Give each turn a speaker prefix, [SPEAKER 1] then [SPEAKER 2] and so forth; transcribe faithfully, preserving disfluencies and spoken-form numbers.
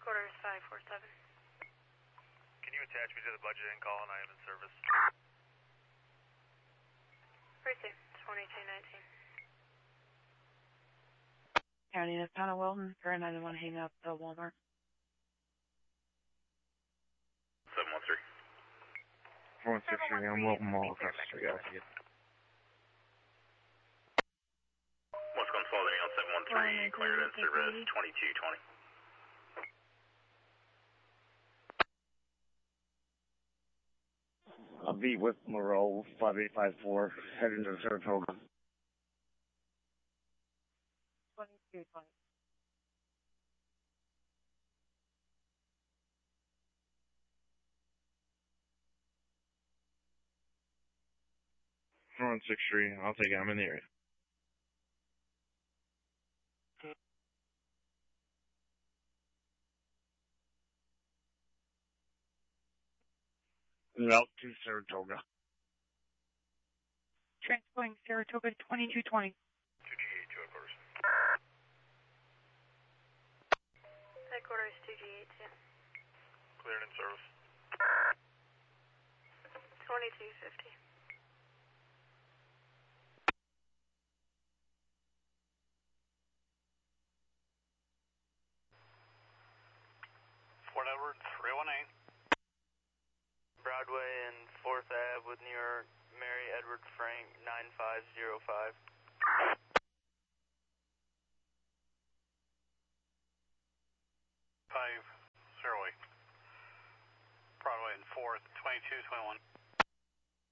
[SPEAKER 1] Headquarters five four seven.
[SPEAKER 2] Can you attach me to the budget and call and I am in service?
[SPEAKER 1] Precinct twenty-two nineteen.
[SPEAKER 3] County, that's Hannah Wilton. Current nine one hang up the Walmart.
[SPEAKER 2] seven one three.
[SPEAKER 4] four one six three, I'm Wilton Mall across the street.
[SPEAKER 2] What's going to follow on seven one three, cleared in service twenty-two twenty.
[SPEAKER 4] I'll be with Moreau, five eight five four, heading to Saratoga.
[SPEAKER 3] twenty-two twenty.
[SPEAKER 4] four one six three, I'll take it, I'm in the area. Route to Saratoga.
[SPEAKER 3] Transporting Saratoga twenty-two twenty.
[SPEAKER 2] two G eight, two headquarters.
[SPEAKER 1] Headquarters two G eight two.
[SPEAKER 2] Cleared in service.
[SPEAKER 1] twenty-two fifty.
[SPEAKER 2] Fort Edward three one eight.
[SPEAKER 5] Broadway and fourth Ave with New York, Mary Edward Frank, nine five zero five.
[SPEAKER 2] five zero eight. Broadway and fourth, twenty-two twenty-one.